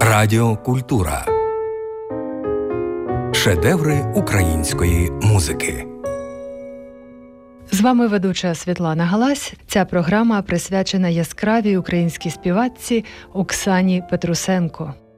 Радіокультура. Шедеври української музики. З вами ведуча Світлана Галась. Ця програма присвячена яскравій українській співачці Оксані Петрусенко.